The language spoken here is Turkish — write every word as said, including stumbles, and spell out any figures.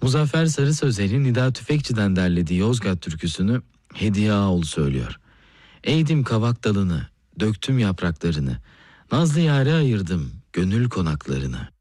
Muzaffer Sarı Sözer'in Nida Tüfekçi'den derlediği Yozgat türküsünü Hediye Ağaoğlu söylüyor. Eğdim kavak dalını, döktüm yapraklarını, nazlı yâre ayırdım gönül konaklarını.